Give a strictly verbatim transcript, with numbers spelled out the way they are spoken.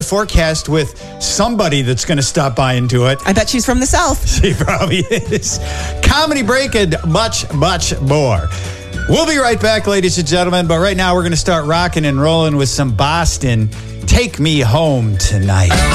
forecast with somebody that's going to stop by and do it. I bet she's from the South. She probably is. Comedy break and much, much more. We'll be right back, ladies and gentlemen. But right now, we're going to start rocking and rolling with some Boston. Take Me Home Tonight.